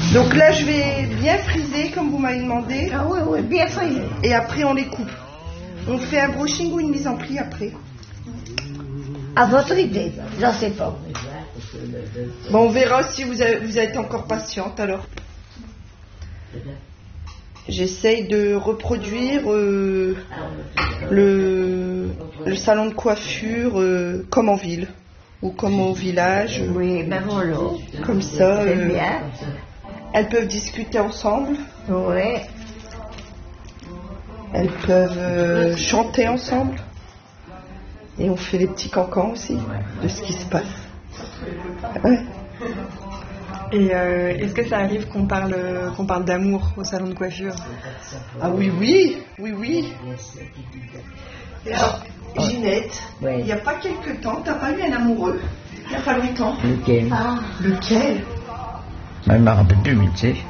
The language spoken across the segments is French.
Donc là, je vais bien friser, comme vous m'avez demandé. Ah oui, bien frisé. Et après, on les coupe. On fait un brushing ou une mise en pli après. À votre idée, j'en sais pas. Bon, on verra si vous êtes encore patiente alors. J'essaye de reproduire le salon de coiffure comme en ville ou comme au village. Oui, ben voilà. Comme ça. C'est bien. Elles peuvent discuter ensemble. Oui. Elles peuvent chanter ensemble. Et on fait les petits cancans aussi de ce qui se passe. Ouais. Et est-ce que ça arrive qu'on parle d'amour au salon de coiffure? Ah oui. Et alors, Ginette, il n'y a pas quelque temps, t'as pas eu un amoureux? Il n'y a pas longtemps. Lequel? Ah, lequel? Je me rappelle plus, mais tu sais.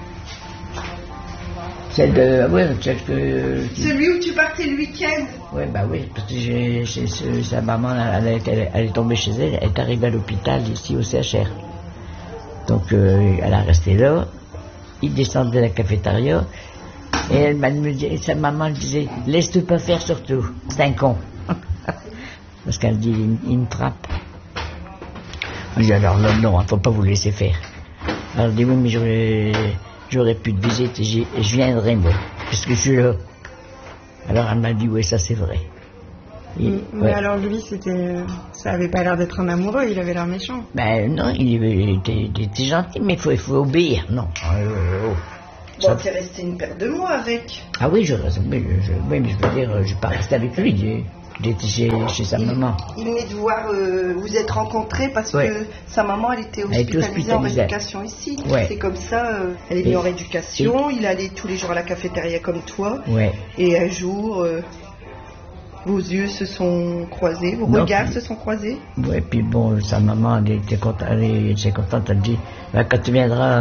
Celle de... Oui, celle que... Celui où tu partais le week-end? Oui, bah oui, parce que sa maman, elle est tombée chez elle, elle est arrivée à l'hôpital ici au CHR. Donc elle a resté là, il descendait de la cafétéria, et elle me dit, sa maman elle disait, laisse-te pas faire surtout, c'est un con. Parce qu'elle dit, il me frappe. Je dis alors non, faut pas vous laisser faire. Alors elle dit, oui, mais j'aurais pu te visiter, je viendrai moi, puisque je suis là. Alors elle m'a dit, oui, ça c'est vrai. Mais alors lui, ça avait pas l'air d'être un amoureux, il avait l'air méchant. Ben non, il était gentil, mais il faut obéir, non. Bon, t'es resté une paire de mois avec. Ah oui, mais je veux dire, je suis pas resté avec lui, j'étais chez sa maman. Il venait de voir, vous êtes rencontrés parce que sa maman, elle était hospitalisée en rééducation ici. Ouais. C'est comme ça, elle est venue en rééducation, il allait tous les jours à la cafétéria comme toi. Ouais. Et un jour... vos yeux se sont croisés, vos regards se sont croisés. Oui, puis bon, sa maman, elle était contente, elle dit, quand tu viendras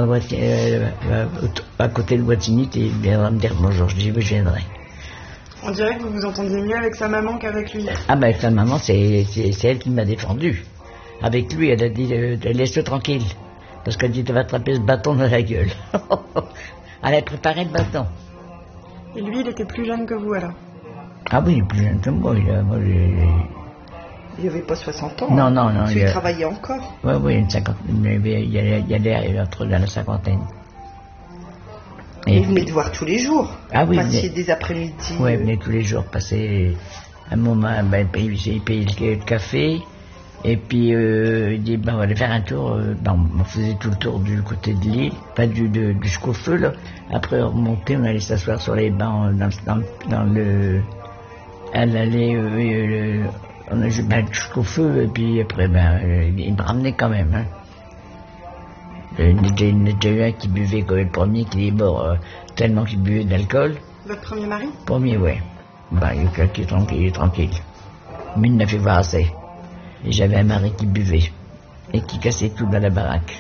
à côté de Wattignies, tu viendras me dire bonjour. Je dis, oui, je viendrai. On dirait que vous vous entendiez mieux avec sa maman qu'avec lui. Ah ben, sa maman, c'est elle qui m'a défendu. Avec lui, elle a dit, laisse-le tranquille. Parce qu'elle dit, tu vas attraper ce bâton dans la gueule. Elle a préparé le bâton. Et lui, il était plus jeune que vous alors? Ah oui, il est plus jeune que moi. Il n'avait pas 60 ans. Non. Il travaillait encore. Oui, une cinquantaine. Il allait entre dans la cinquantaine. Et il venait te voir tous les jours. Ah oui. Passer des après-midi. Oui, il venait tous les jours. Passer un moment, il payait le café. Et puis, il dit, on va aller faire un tour. On faisait tout le tour du côté de l'île, pas jusqu'au feu, là. Après, on remontait, on allait s'asseoir sur les bancs dans le... Elle allait... on a joué jusqu'au feu, et puis après, il me ramenait quand même. Hein. Il y en a déjà eu un qui buvait comme le premier, qui est mort tellement qu'il buvait d'alcool. Votre premier mari? Premier, oui. Il est tranquille. Mais il n'a fait pas assez. Et j'avais un mari qui buvait et qui cassait tout dans la baraque.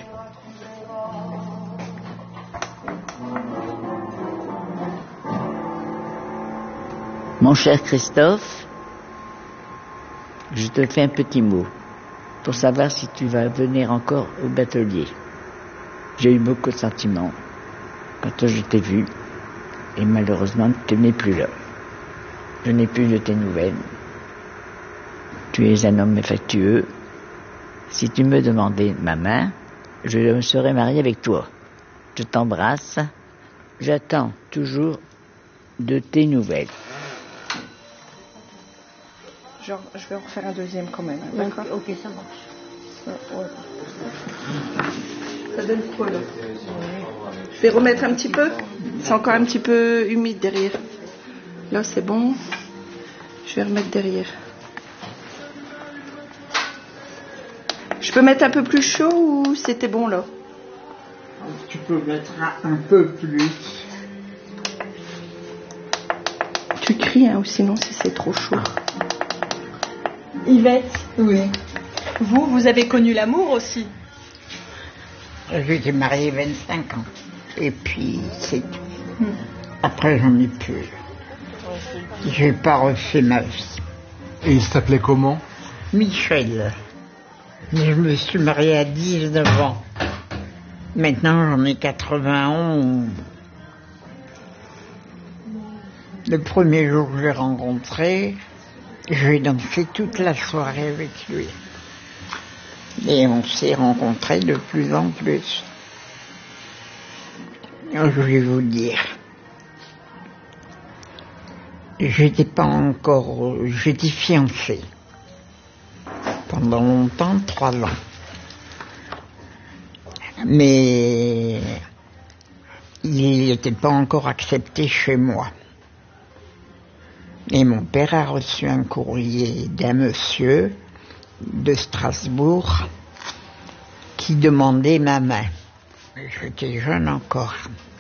Mon cher Christophe, je te fais un petit mot pour savoir si tu vas venir encore au batelier. J'ai eu beaucoup de sentiments quand je t'ai vu et malheureusement tu n'es plus là. Je n'ai plus de tes nouvelles. Tu es un homme affectueux. Si tu me demandais ma main, je me serais marié avec toi. Je t'embrasse. J'attends toujours de tes nouvelles. Genre, je vais en refaire un deuxième quand même, hein, d'accord? Ok, ça marche. Ça donne quoi là? Je vais remettre un petit peu. C'est encore un petit peu humide derrière. Là, c'est bon. Je vais remettre derrière. Je peux mettre un peu plus chaud ou c'était bon là? Tu peux mettre un peu plus. Tu cries hein, ou sinon si c'est trop chaud. Yvette, Oui. vous avez connu l'amour aussi? J'étais mariée 25 ans. Et puis, c'est tout. Après, j'en ai plus. J'ai pas refait ma vie. Et il s'appelait comment? Michel. Mais je me suis mariée à 19 ans. Maintenant, j'en ai 91. Le premier jour que j'ai rencontré, j'ai dansé toute la soirée avec lui. Et on s'est rencontrés de plus en plus. Je vais vous dire, j'étais fiancée. Pendant longtemps, 3 ans. Mais il n'était pas encore accepté chez moi. Et mon père a reçu un courrier d'un monsieur de Strasbourg qui demandait ma main. J'étais jeune encore.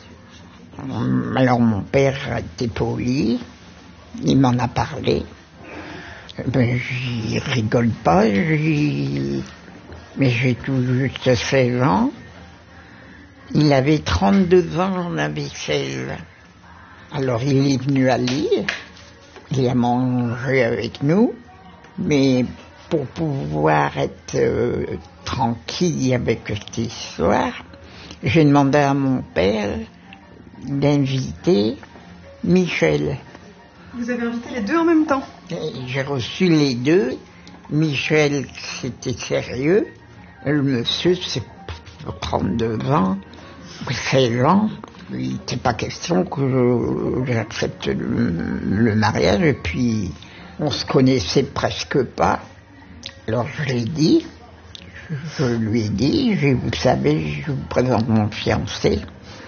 Alors mon père était poli, il m'en a parlé. Ben, j'y rigole pas, mais j'ai tout juste 16 ans. Il avait 32 ans, j'en avais 16. Alors il est venu à Lille, il a mangé avec nous, mais pour pouvoir être tranquille avec cette histoire, j'ai demandé à mon père d'inviter Michel. Vous avez invité les deux en même temps? J'ai reçu les deux. Michel, c'était sérieux. Le monsieur, c'est 32 ans, 16 ans. Il n'était pas question que j'accepte le mariage. Et puis, on se connaissait presque pas. Alors, je lui ai dit, vous savez, je vous présente mon fiancé.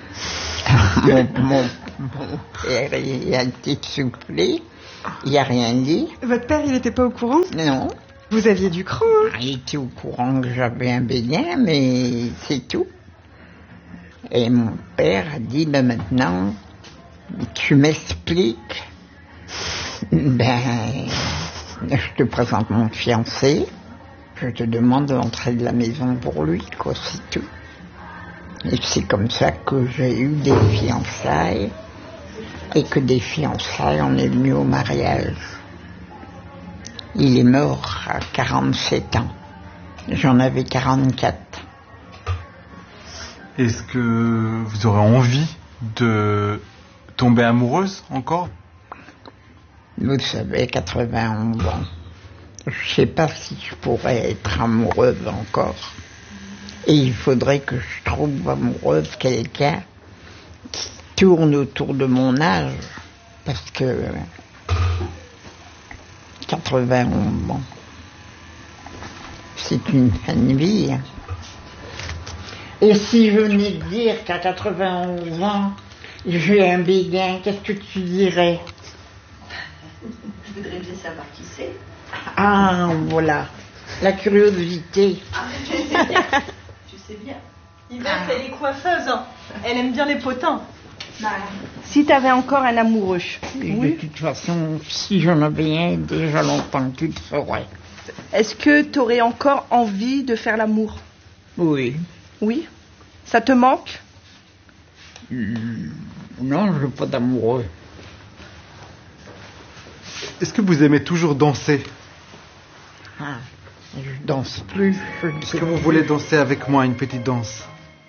Mon père, il a été soufflé, il n'a rien dit. Votre père, il n'était pas au courant? Non. Vous aviez du cran, hein? Il était au courant que j'avais un béguin, mais c'est tout. Et mon père a dit, ben maintenant, tu m'expliques, ben, je te présente mon fiancé, je te demande l'entrée de la maison pour lui, quoi, c'est tout. Et c'est comme ça que j'ai eu des fiançailles, et que des fiançailles, on est venu au mariage. Il est mort à 47 ans. J'en avais 44. Est-ce que vous aurez envie de tomber amoureuse encore? Vous savez, 91 ans. Je ne sais pas si je pourrais être amoureuse encore. Et il faudrait que je trouve amoureuse quelqu'un qui tourne autour de mon âge. Parce que 91 ans, c'est une fin de vie. Et si je venais de dire qu'à 91 ans, j'ai un béguin, qu'est-ce que tu dirais? Je voudrais bien savoir qui c'est. Ah, voilà, la curiosité. Tu sais bien. Yvette, elle est coiffeuse, hein. Elle aime bien les potins. Si tu avais encore un amoureux. Et de toute façon, si j'en avais un, déjà longtemps, tu le saurais. Est-ce que tu aurais encore envie de faire l'amour? Oui. Oui. Ça te manque? Non, je veux pas d'amoureux. Est-ce que vous aimez toujours danser? Ah, je danse plus. Est-ce que vous voulez danser avec moi une petite danse?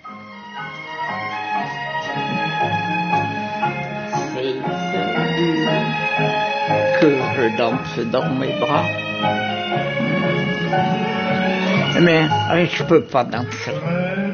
C'est celui que je danse dans mes bras. Mais je peux pas danser.